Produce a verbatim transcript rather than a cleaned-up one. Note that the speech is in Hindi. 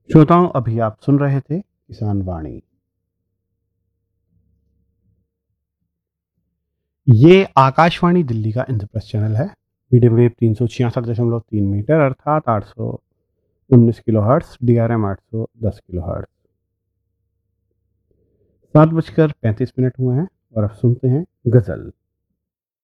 श्रोताओं, अभी आप सुन रहे थे किसान वाणी। ये आकाशवाणी दिल्ली का इंद्रप्रस्थ चैनल है। मीडियम वेव तीन सौ छियासठ दशमलव तीन मीटर अर्थात आठ सौ उन्नीस kilo hertz, D R M आठ सौ दस किलो हर्ट्स। सात बजकर पैंतीस मिनट हुए हैं और अब सुनते हैं गजल।